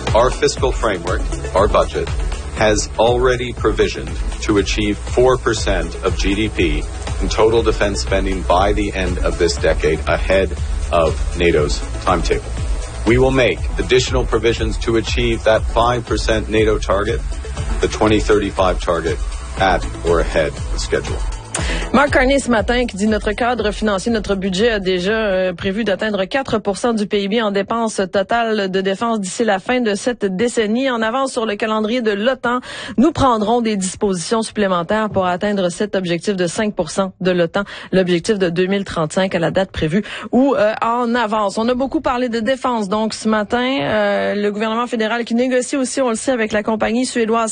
Our fiscal framework, our budget, has already provisioned to achieve 4% of GDP in total defense spending by the end of this decade, ahead of NATO's timetable. We will make additional provisions to achieve that 5% NATO target, the 2035 target, at or ahead of schedule. Mark Carney ce matin qui dit notre cadre financier, notre budget a déjà prévu d'atteindre 4% du PIB en dépenses totales de défense d'ici la fin de cette décennie. En avance sur le calendrier de l'OTAN, nous prendrons des dispositions supplémentaires pour atteindre cet objectif de 5% de l'OTAN, l'objectif de 2035 à la date prévue ou en avance. On a beaucoup parlé de défense donc ce matin. Le gouvernement fédéral qui négocie aussi, on le sait, avec la compagnie suédoise